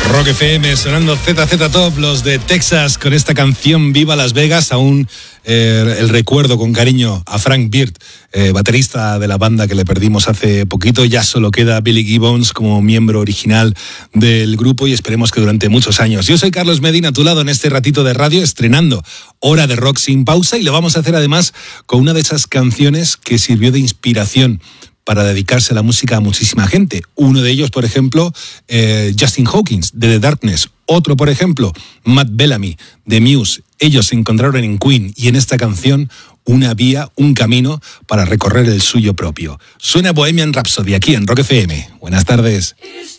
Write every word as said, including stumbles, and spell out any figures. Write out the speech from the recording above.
Rock F M sonando Z Z Top, los de Texas, con esta canción Viva Las Vegas. Aún eh, el recuerdo con cariño a Frank Beard, eh, baterista de la banda que le perdimos hace poquito. Ya solo queda Billy Gibbons como miembro original del grupo y esperemos que durante muchos años. Yo soy Carlos Medina, a tu lado en este ratito de radio, estrenando Hora de Rock sin pausa, y lo vamos a hacer además con una de esas canciones que sirvió de inspiración para dedicarse a la música a muchísima gente. Uno de ellos, por ejemplo, eh, Justin Hawkins, de The Darkness. Otro, por ejemplo, Matt Bellamy, de Muse. Ellos se encontraron en Queen y en esta canción una vía, un camino para recorrer el suyo propio. Suena Bohemian Rhapsody aquí en Rock F M. Buenas tardes.